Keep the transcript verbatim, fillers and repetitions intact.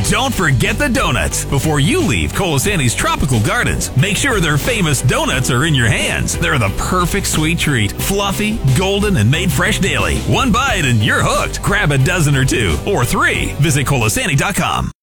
don't forget the donuts. Before you leave Colasanti's Tropical Gardens, make sure their famous donuts are in your hands. They're the perfect sweet treat. Fluffy, golden, and made fresh daily. One bite and you're hooked. Grab a dozen or two, or three. Visit Colasanti dot com.